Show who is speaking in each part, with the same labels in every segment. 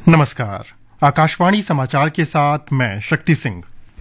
Speaker 1: नमस्कार। आकाशवाणी समाचार के साथ मैं शक्ति सिंह।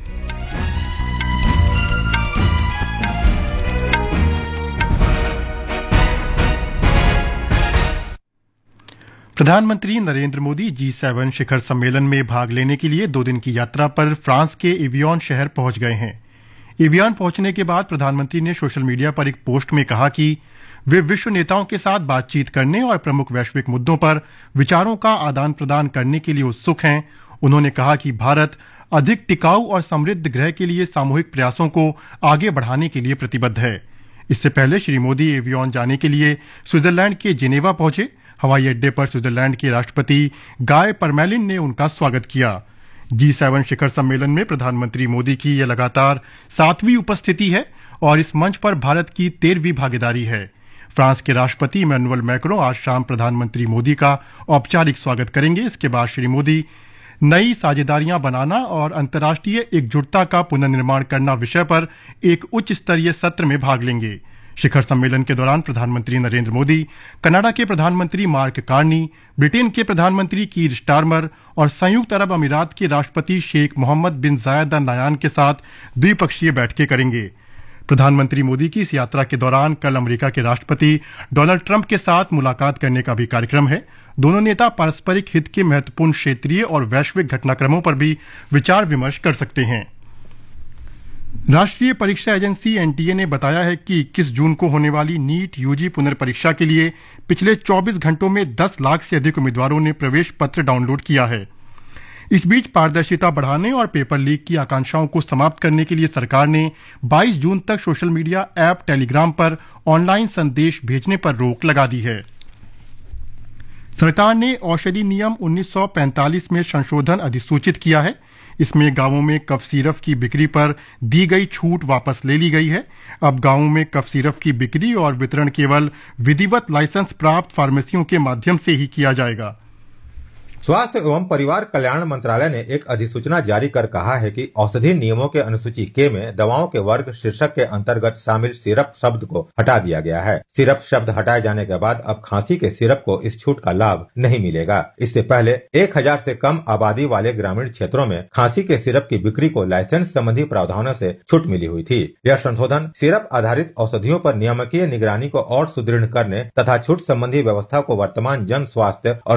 Speaker 1: प्रधानमंत्री नरेंद्र मोदी G7 शिखर सम्मेलन में भाग लेने के लिए 2 दिन की यात्रा पर फ्रांस के एवियन शहर पहुंच गए हैं। एवियन पहुंचने के बाद प्रधानमंत्री ने सोशल मीडिया पर एक पोस्ट में कहा कि वे विश्व नेताओं के साथ बातचीत करने और प्रमुख वैश्विक मुद्दों पर विचारों का आदान प्रदान करने के लिए उत्सुक हैं। उन्होंने कहा कि भारत अधिक टिकाऊ और समृद्ध ग्रह के लिए सामूहिक प्रयासों को आगे बढ़ाने के लिए प्रतिबद्ध है। इससे पहले श्री मोदी एवियन जाने के लिए स्विट्जरलैंड के जिनेवा पहुंचे। हवाई अड्डे पर स्विट्जरलैंड के राष्ट्रपति गाय परमेलिन ने उनका स्वागत किया। G7 शिखर सम्मेलन में प्रधानमंत्री मोदी की यह लगातार 7वीं उपस्थिति है और इस मंच पर भारत की 13वीं भागीदारी है। फ्रांस के राष्ट्रपति इमैनुअल मैक्रों आज शाम प्रधानमंत्री मोदी का औपचारिक स्वागत करेंगे। इसके बाद श्री मोदी नई साझेदारियां बनाना और अंतर्राष्ट्रीय एकजुटता का पुनर्निर्माण करना विषय पर एक उच्च स्तरीय सत्र में भाग लेंगे। शिखर सम्मेलन के दौरान प्रधानमंत्री नरेंद्र मोदी कनाडा के प्रधानमंत्री मार्क कार्नी, ब्रिटेन के प्रधानमंत्री कीर स्टारमर और संयुक्त अरब अमीरात के राष्ट्रपति शेख मोहम्मद बिन जायद अल नाह्यान के साथ द्विपक्षीय बैठकें करेंगे। प्रधानमंत्री मोदी की इस यात्रा के दौरान कल अमेरिका के राष्ट्रपति डोनाल्ड ट्रंप के साथ मुलाकात करने का भी कार्यक्रम है। दोनों नेता पारस्परिक हित के महत्वपूर्ण क्षेत्रीय और वैश्विक घटनाक्रमों पर भी विचार विमर्श कर सकते हैं। राष्ट्रीय परीक्षा एजेंसी NTA ने बताया है कि 21 जून को होने वाली नीट UG पुनर्परीक्षा के लिए पिछले 24 घंटों में 10 लाख से अधिक उम्मीदवारों ने प्रवेश पत्र डाउनलोड किया है। इस बीच पारदर्शिता बढ़ाने और पेपर लीक की आकांक्षाओं को समाप्त करने के लिए सरकार ने 22 जून तक सोशल मीडिया ऐप टेलीग्राम पर ऑनलाइन संदेश भेजने पर रोक लगा दी है। सरकार ने औषधि नियम 1945 में संशोधन अधिसूचित किया है। इसमें गांवों में कफ सिरप की बिक्री पर दी गई छूट वापस ले ली गई है। अब गांवों में कफ सिरप की बिक्री और वितरण केवल विधिवत लाइसेंस प्राप्त फार्मेसियों के माध्यम से ही किया जाएगा।
Speaker 2: स्वास्थ्य एवं परिवार कल्याण मंत्रालय ने एक अधिसूचना जारी कर कहा है कि औषधि नियमों के अनुसूची K में दवाओं के वर्ग शीर्षक के अंतर्गत शामिल सिरप शब्द को हटा दिया गया है। सिरप शब्द हटाए जाने के बाद अब खांसी के सिरप को इस छूट का लाभ नहीं मिलेगा। इससे पहले 1000 से कम आबादी वाले ग्रामीण क्षेत्रों में खांसी के सिरप की बिक्री को लाइसेंस संबंधी प्रावधानों से छूट मिली हुई थी। यह संशोधन सिरप आधारित औषधियों पर नियामकीय निगरानी को और सुदृढ़ करने तथा छूट संबंधी व्यवस्था को वर्तमान जन स्वास्थ्य और